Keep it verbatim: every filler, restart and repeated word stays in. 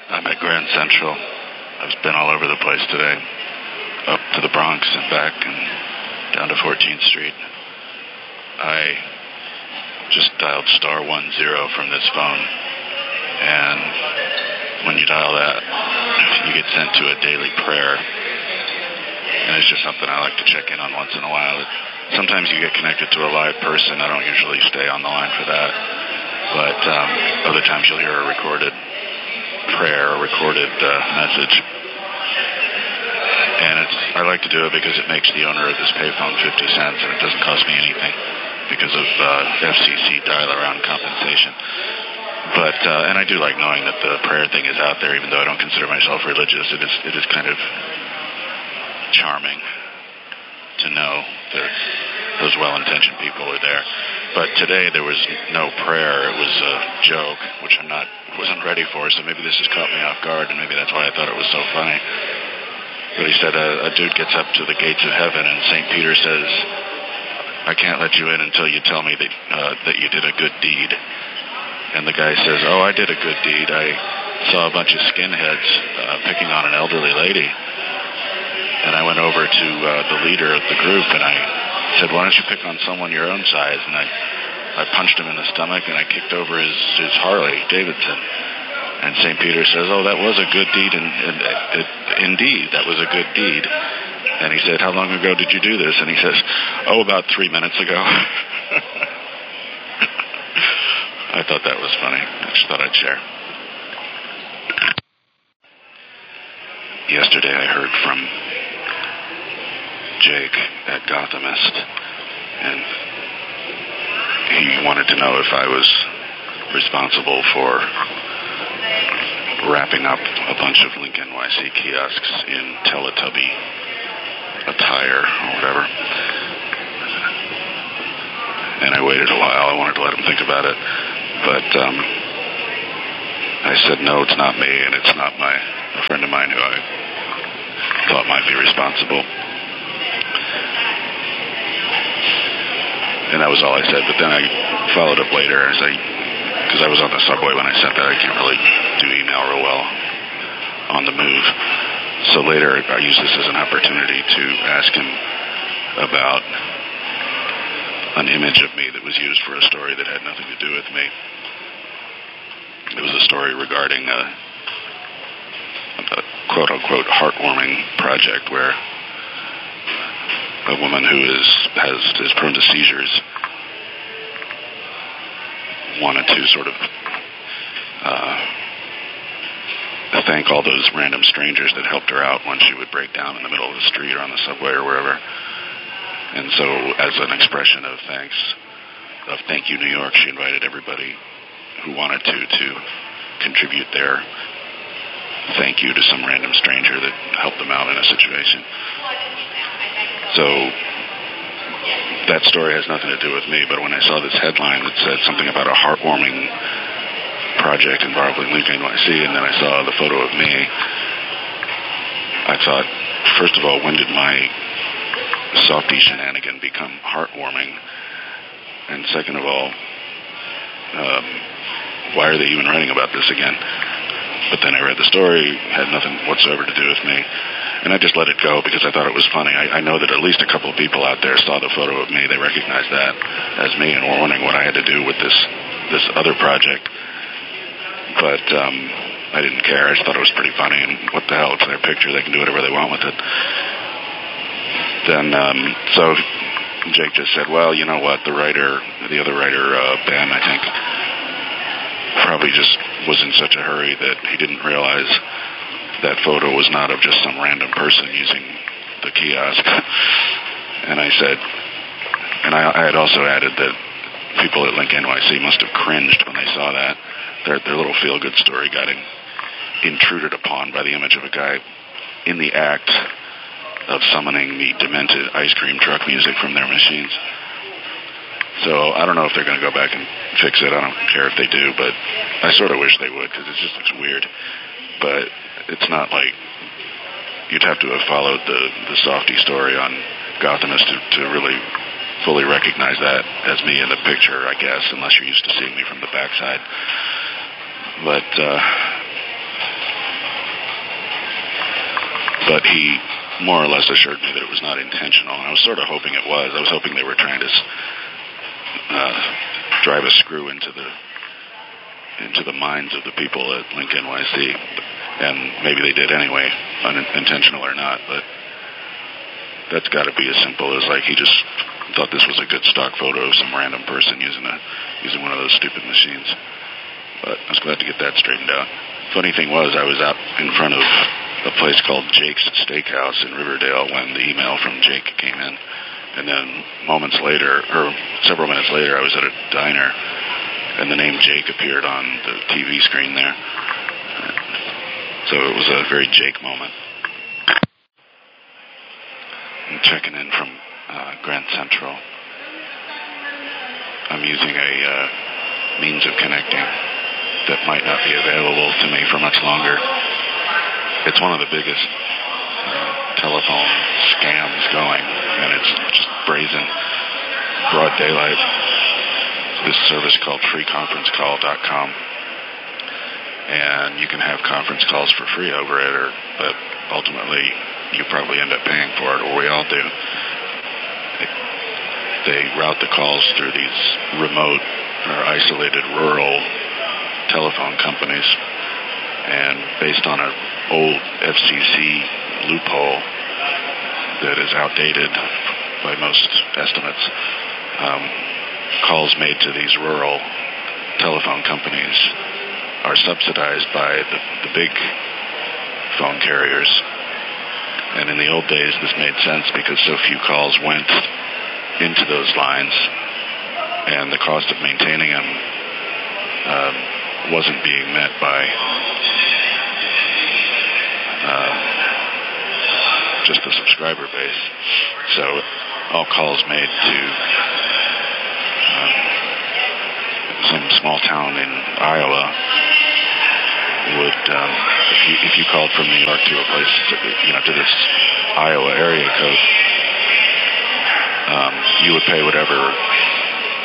I'm at Grand Central. I've been all over the place today, up to the Bronx and back and down to fourteenth Street. I just dialed star one zero from this phone, and when you dial that, you get sent to a daily prayer, and it's just something I like to check in on once in a while. Sometimes you get connected to a live person. I don't usually stay on the line for that, but um, other times you'll hear a recorded prayer, a recorded uh, message, and it's I like to do it because it makes the owner of this payphone fifty cents, and it doesn't cost me anything because of uh, F C C dial-around compensation. But uh, and I do like knowing that the prayer thing is out there, even though I don't consider myself religious. It is it is kind of charming to know that those well-intentioned people are there. But today there was no prayer. It was a joke, which I'm not wasn't ready for. So maybe this has caught me off guard, and maybe that's why I thought it was so funny. But he said a, a dude gets up to the gates of heaven, and Saint Peter says, "I can't let you in until you tell me that uh, that you did a good deed." And the guy says, "Oh, I did a good deed. I saw a bunch of skinheads uh, picking on an elderly lady. And I went over to uh, the leader of the group, and I said, why don't you pick on someone your own size?" And I, I punched him in the stomach, and I kicked over his, his Harley Davidson. And Saint Peter says, "Oh, that was a good deed, and, and it, indeed, that was a good deed." And he said, "How long ago did you do this?" And he says, "Oh, about three minutes ago." I thought that was funny. I just thought I'd share. Yesterday I heard from Jake at Gothamist, and he wanted to know if I was responsible for wrapping up a bunch of Link N Y C kiosks in Teletubby attire or whatever. And I waited a while. I wanted to let him think about it. But um, I said, no, it's not me, and it's not my a friend of mine who I thought might be responsible. And that was all I said. But then I followed up later as I, because I was on the subway when I sent that. I can't really do email real well on the move. So later I used this as an opportunity to ask him about an image of me that was used for a story that had nothing to do with me. It was a story regarding a, a quote-unquote heartwarming project where a woman who is has is prone to seizures wanted to sort of uh, thank all those random strangers that helped her out when she would break down in the middle of the street or on the subway or wherever. And so, as an expression of thanks, of thank you, New York, she invited everybody who wanted to to contribute their thank you to some random stranger that helped them out in a situation. So, that story has nothing to do with me, but when I saw this headline that said something about a heartwarming project involving Link N Y C, and then I saw the photo of me, I thought, first of all, when did my softy shenanigan become heartwarming? And second of all, um, why are they even writing about this again? But then I read the story, had nothing whatsoever to do with me, and I just let it go because I thought it was funny. I, I know that at least a couple of people out there saw the photo of me. They recognized that as me and were wondering what I had to do with this this other project. But um, I didn't care. I just thought it was pretty funny, and what the hell, it's their picture. They can do whatever they want with it. Then, um, so Jake just said, well, you know what, the writer, the other writer, uh, Ben, I think, probably just was in such a hurry that he didn't realize that photo was not of just some random person using the kiosk. And I said, and I, I had also added that people at Link N Y C must have cringed when they saw that. Their, their little feel-good story got in, intruded upon by the image of a guy in the act of summoning the demented ice cream truck music from their machines. So I don't know if they're going to go back and fix it. I don't care if they do, but I sort of wish they would because it just looks weird. But it's not like you'd have to have followed the, the softy story on Gothamist to, to really fully recognize that as me in the picture, I guess, unless you're used to seeing me from the backside. But uh, but he more or less assured me that it was not intentional, and I was sort of hoping it was. I was hoping they were trying to uh, drive a screw into the into the minds of the people at Link N Y C, and maybe they did anyway, unintentional or not, but that's got to be as simple as, like, he just thought this was a good stock photo of some random person using a using one of those stupid machines. But I was glad to get that straightened out. Funny thing was, I was out in front of a place called Jake's Steakhouse in Riverdale when the email from Jake came in. And then moments later, or several minutes later, I was at a diner, and the name Jake appeared on the T V screen there. So it was a very Jake moment. I'm checking in from uh, Grand Central. I'm using a uh, means of connecting that might not be available to me for much longer. It's one of the biggest uh, telephone scams going, and it's just brazen, broad daylight. This service called free conference call dot com, and you can have conference calls for free over it, or but ultimately you probably end up paying for it, or we all do. They, they route the calls through these remote or isolated rural telephone companies, and based on an old F C C loophole that is outdated by most estimates, um, calls made to these rural telephone companies are subsidized by the, the big phone carriers. And in the old days, this made sense because so few calls went into those lines, and the cost of maintaining them um, wasn't being met by uh, just the subscriber base. So all calls made to uh, some small town in Iowa would, um, if you if you called from New York to a place, you know, to this Iowa area code, um, you would pay whatever